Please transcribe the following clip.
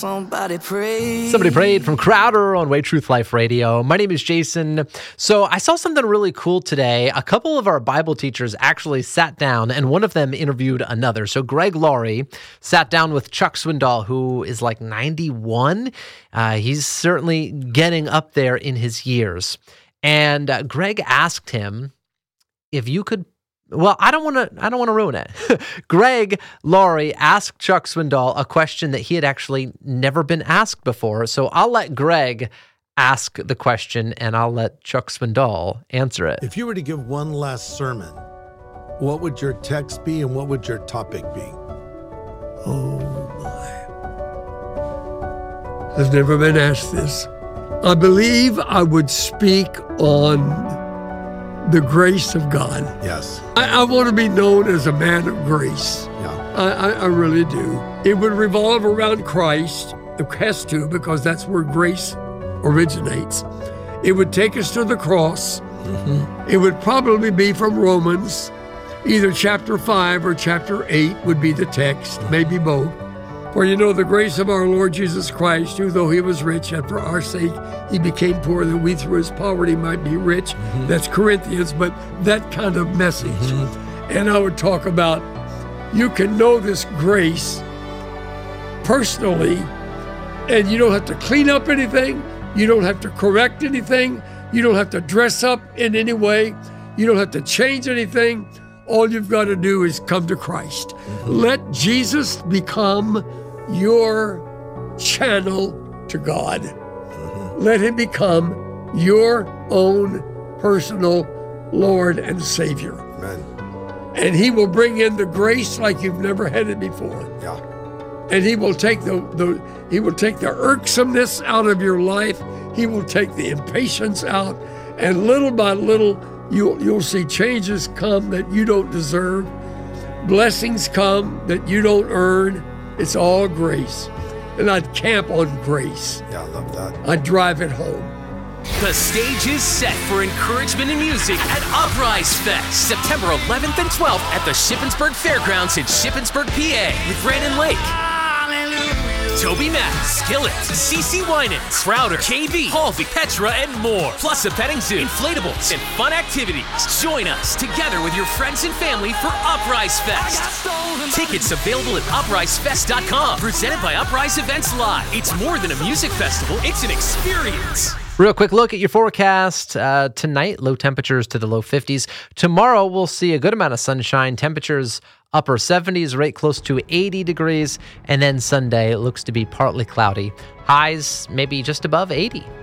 Somebody prayed. Somebody prayed from Crowder on Way Truth Life Radio. My name is Jason. So I saw something really cool today. A couple of our Bible teachers actually sat down, and one of them interviewed another. So Greg Laurie sat down with Chuck Swindoll, who is like 91. He's certainly getting up there in his years. And Greg asked him if you could. Well, I don't want to ruin it. Greg Laurie asked Chuck Swindoll a question that he had actually never been asked before. So I'll let Greg ask the question, and I'll let Chuck Swindoll answer it. If you were to give one last sermon, what would your text be and what would your topic be? Oh, my. I've never been asked this. I believe I would speak on the grace of God. Yes. I want to be known as a man of grace. Yeah. I really do. It would revolve around Christ. It has to, because that's where grace originates. It would take us to the cross. Mm-hmm. It would probably be from Romans. Either chapter 5 or chapter 8 would be the text, maybe both. For you know the grace of our Lord Jesus Christ, who though he was rich, and for our sake he became poor, that we through his poverty might be rich. Mm-hmm. That's Corinthians, but that kind of message. Mm-hmm. And I would talk about, you can know this grace personally, and you don't have to clean up anything. You don't have to correct anything. You don't have to dress up in any way. You don't have to change anything. All you've got to do is come to Christ. Mm-hmm. Let Jesus become your channel to God. Mm-hmm. Let him become your own personal Lord and Savior. Amen. And he will bring in the grace like you've never had it before. Yeah. And he will take the irksomeness out of your life. He will take the impatience out, and little by little you'll see changes come that you don't deserve. Blessings come that you don't earn. It's all grace. And I'd camp on grace. Yeah, I love that. I'd drive it home. The stage is set for encouragement and music at Uprise Fest, September 11th and 12th at the Shippensburg Fairgrounds in Shippensburg, PA, with Brandon Lake, Toby Mac, Skillet, CeCe Winans, Crowder, KB, Halvey, Petra, and more. Plus a petting zoo, inflatables, and fun activities. Join us together with your friends and family for Uprise Fest. Tickets available at uprisefest.com. Presented by Uprise Events Live. It's more than a music festival, it's an experience. Real quick look at your forecast. Tonight, low temperatures to the low 50s. Tomorrow, we'll see a good amount of sunshine. Temperatures upper 70s, right close to 80 degrees. And then Sunday, it looks to be partly cloudy. Highs maybe just above 80.